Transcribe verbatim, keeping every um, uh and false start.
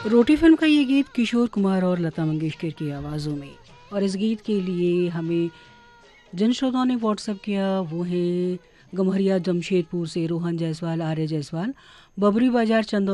रोटी film का ये गीत किशोर कुमार और लता मंगेशकर की आवाज़ों में। और इस गीत के लिए हमें जिन श्रोताओं ने व्हाट्सएप किया वो हैं गम्हरिया जमशेदपुर से रोहन जायसवाल, आर्य जायसवाल, बबरी बाजार चंदौली